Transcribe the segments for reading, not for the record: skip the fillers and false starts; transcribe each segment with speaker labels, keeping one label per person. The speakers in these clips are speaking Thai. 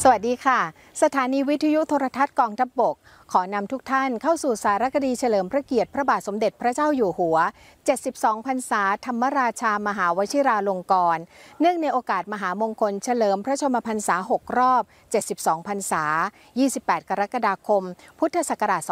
Speaker 1: สวัสดีค่ะสถานีวิทยุโทรทัศน์กองทัพบกขอนำทุกท่านเข้าสู่สารคดีเฉลิมพระเกียรติพระบาทสมเด็จพระเจ้าอยู่หัว72 พรรษาธรรมราชามหาวชิราลงกรณ์เนื่องในโอกาสมหามงคลเฉลิมพระชนมพรรษา6 รอบ72 พรรษา28 กรกฎาคมพุทธศักราช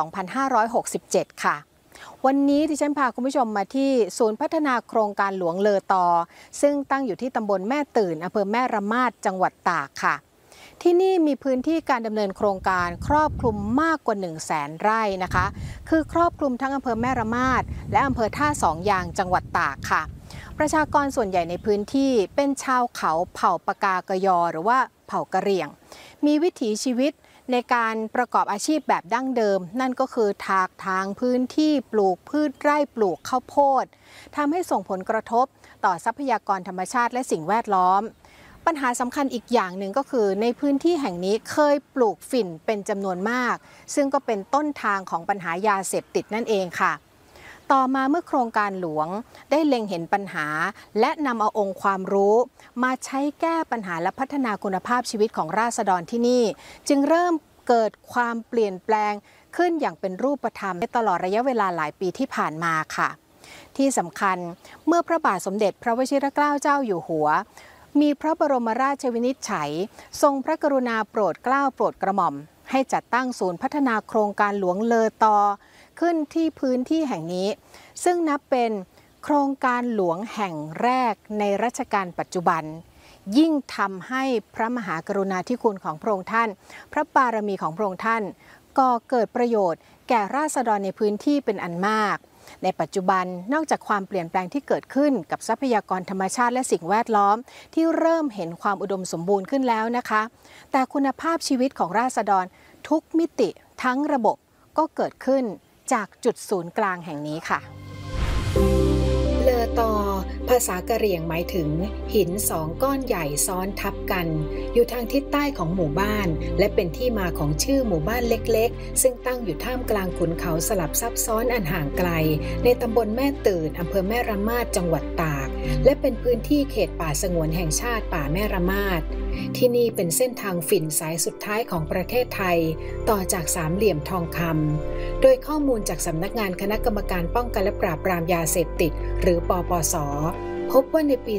Speaker 1: 2567ค่ะวันนี้ดิฉันพาคุณผู้ชมมาที่ศูนย์พัฒนาโครงการหลวงเลอตอซึ่งตั้งอยู่ที่ตำบลแม่ตื่นอำเภอแม่ระมาดจังหวัดตากค่ะที่นี่มีพื้นที่การดำเนินโครงการครอบคลุมมากกว่า 100,000 ไร่นะคะคือครอบคลุมทั้งอำเภอแม่ระมาดและอำเภอท่าสองยางจังหวัดตากค่ะประชากรส่วนใหญ่ในพื้นที่เป็นชาวเขาเผ่าปากากยอหรือว่าเผ่ากะเหรี่ยงมีวิถีชีวิตในการประกอบอาชีพแบบดั้งเดิมนั่นก็คือถากถางพื้นที่ปลูกพืชไร่ปลูกข้าวโพดทำให้ส่งผลกระทบต่อทรัพยากรธรรมชาติและสิ่งแวดล้อมปัญหาสำคัญอีกอย่างหนึ่งก็คือในพื้นที่แห่งนี้เคยปลูกฝิ่นเป็นจำนวนมากซึ่งก็เป็นต้นทางของปัญหายาเสพติดนั่นเองค่ะต่อมาเมื่อโครงการหลวงได้เล็งเห็นปัญหาและนำเอาองค์ความรู้มาใช้แก้ปัญหาและพัฒนาคุณภาพชีวิตของราษฎรที่นี่จึงเริ่มเกิดความเปลี่ยนแปลงขึ้นอย่างเป็นรูปธรรมในตลอดระยะเวลาหลายปีที่ผ่านมาค่ะที่สำคัญเมื่อพระบาทสมเด็จพระวชิรเกล้าเจ้าอยู่หัวมีพระบรมราชวินิจฉัยทรงพระกรุณาโปรดเกล้าโปรดกระหม่อมให้จัดตั้งศูนย์พัฒนาโครงการหลวงเลอตอขึ้นที่พื้นที่แห่งนี้ซึ่งนับเป็นโครงการหลวงแห่งแรกในรัชกาลปัจจุบันยิ่งทำให้พระมหากรุณาธิคุณของพระองค์ท่านพระบารมีของพระองค์ท่านก่อเกิดประโยชน์แก่ราษฎรในพื้นที่เป็นอันมากในปัจจุบันนอกจากความเปลี่ยนแปลงที่เกิดขึ้นกับทรัพยากรธรรมชาติและสิ่งแวดล้อมที่เริ่มเห็นความอุดมสมบูรณ์ขึ้นแล้วนะคะแต่คุณภาพชีวิตของราษฎรทุกมิติทั้งระบบก็เกิดขึ้นจากจุดศูนย์กลางแห่งนี้ค่ะเลอตอภาษากะเหรี่ยงหมายถึงหิน2 ก้อนใหญ่ซ้อนทับกันอยู่ทางทิศใต้ของหมู่บ้านและเป็นที่มาของชื่อหมู่บ้านเล็กๆซึ่งตั้งอยู่ท่ามกลางขุนเขาสลับซับซ้อนอันห่างไกลในตำบลแม่ตื่นอำเภอแม่ระมาดจังหวัดตากและเป็นพื้นที่เขตป่าสงวนแห่งชาติป่าแม่ระมาดที่นี่เป็นเส้นทางฝิ่นสายสุดท้ายของประเทศไทยต่อจากสามเหลี่ยมทองคำโดยข้อมูลจากสำนักงานคณะกรรมการป้องกันและปราบปรามยาเสพติดหรือปปส.พบว่าในปี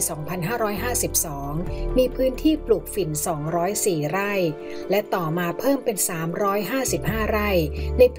Speaker 1: 2552 มีพื้นที่ปลูกฝิ่น 204 ไร่และต่อมาเพิ่มเป็น 355 ไร่ในปี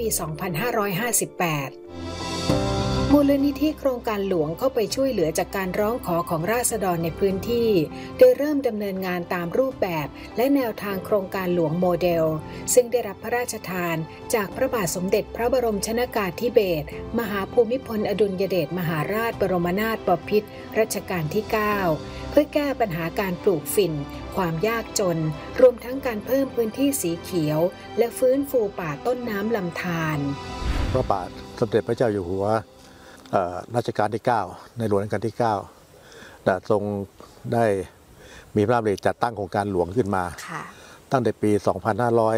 Speaker 1: 2558 มูลนิธิโครงการหลวงเข้าไปช่วยเหลือจากการร้องขอของราษฎรในพื้นที่โดยเริ่มดำเนินงานตามรูปแบบและแนวทางโครงการหลวงโมเดลซึ่งได้รับพระราชทานจากพระบาทสมเด็จพระบรมชนกาธิเบศรมหาภูมิพลอดุลยเดชมหาราชบรมนาถบพิตรรัชกาลที่ 9 เพื่อแก้ปัญหาการปลูกฝิ่นความยากจนรวมทั้งการเพิ่มพื้นที่สีเขียวและฟื้นฟูป่าต้นน้ำลำธาร
Speaker 2: พระบาทสมเด็จพระเจ้าอยู่หัวรัชกาลที่ 9 ในหลวงรัชกาลที่ 9 ทรงได้มีพระราชดำริจัดตั้งโครงการหลวงขึ้นมาตั้งแต่ปี 2500